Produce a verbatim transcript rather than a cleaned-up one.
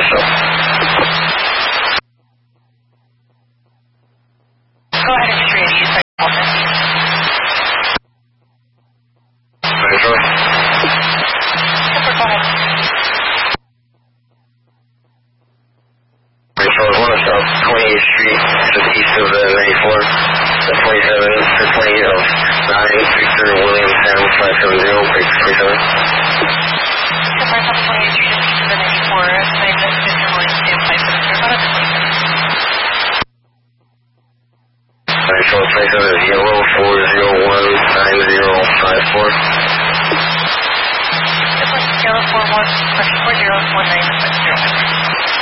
show. Go ahead and get ready. You start calling. Ready, Charlie? Super, go ahead. Ready, Charlie, one of South twenty-eighth Street, just east of the ninety-four, the twenty-seven, the twenty of nine, Victor William Sam five seven zero, break twenty-seven. Super, South twenty-eighth Street, just east of the ninety-four, nine Victor William Sam five seven zero. Go ahead, twenty-seven. Ready, Charlie, twenty-seven is yellow, four zero one nine zero five four. Super, yellow four one, four zero one nine five zero.